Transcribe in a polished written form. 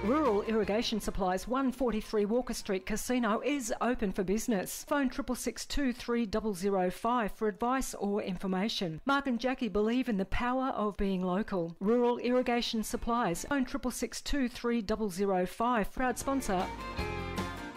Rural Irrigation Supplies 143 Walker Street Casino is open for business. Phone 666 for advice or information. Mark and Jackie believe in the power of being local. Rural Irrigation Supplies. Phone 666 proud sponsor.